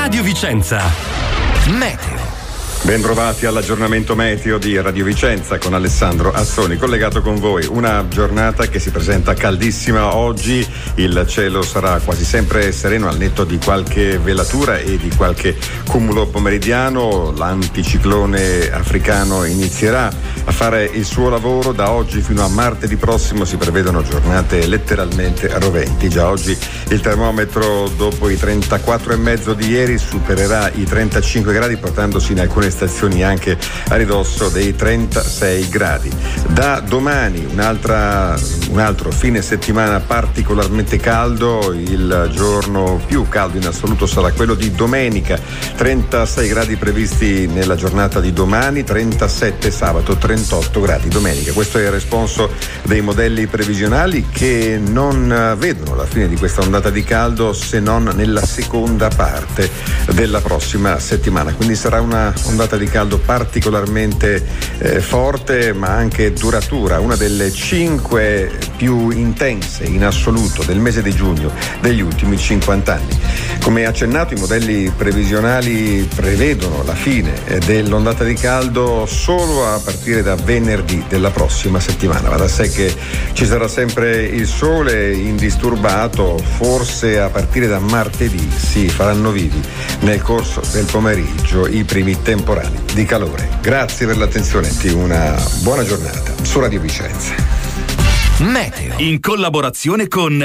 Radio Vicenza. Meteo. Bentrovati all'aggiornamento meteo di Radio Vicenza con Alessandro Assoni, collegato con voi. Una giornata che si presenta caldissima oggi, il cielo sarà quasi sempre sereno al netto di qualche velatura e di qualche cumulo pomeridiano. L'anticiclone africano inizierà a fare il suo lavoro. Da oggi fino a martedì prossimo si prevedono giornate letteralmente roventi. Già oggi il termometro, dopo i 34,5 di ieri, supererà i 35 gradi, portandosi in alcune stazioni anche a ridosso dei 36 gradi. Da domani un altro fine settimana particolarmente caldo. Il giorno più caldo in assoluto sarà quello di domenica, 36 gradi previsti nella giornata di domani, 37 sabato, 38 gradi domenica. Questo è il responso dei modelli previsionali, che non vedono la fine di questa ondata di caldo se non nella seconda parte della prossima settimana, quindi sarà una ondata di caldo particolarmente forte ma anche duratura, una delle 5 più intense in assoluto del mese di giugno degli ultimi 50 anni. Come accennato, i modelli previsionali prevedono la fine dell'ondata di caldo solo a partire da venerdì della prossima settimana. Va da sé che ci sarà sempre il sole indisturbato, forse a partire da martedì si faranno vivi nel corso del pomeriggio i primi temporali di calore. Grazie per l'attenzione e una buona giornata su Radio Vicenza. Meteo in collaborazione con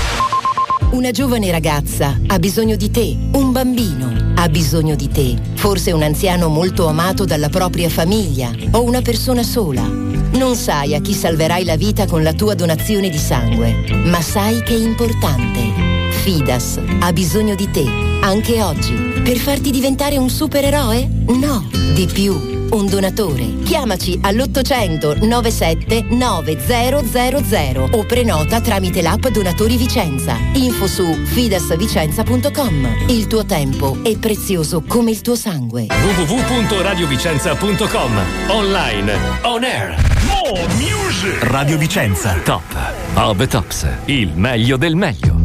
una giovane ragazza ha bisogno di te, un bambino ha bisogno di te, forse un anziano molto amato dalla propria famiglia o una persona sola. Non sai a chi salverai la vita con la tua donazione di sangue, ma sai che è importante. Fidas ha bisogno di te, anche oggi, per farti diventare un supereroe? No, di più. Un donatore. Chiamaci all'800 97 9000 o prenota tramite l'app Donatori Vicenza. Info su fidasvicenza.com. Il tuo tempo è prezioso come il tuo sangue. www.radiovicenza.com. Online, on air. More music. Radio Vicenza. Top of the tops. Il meglio del meglio.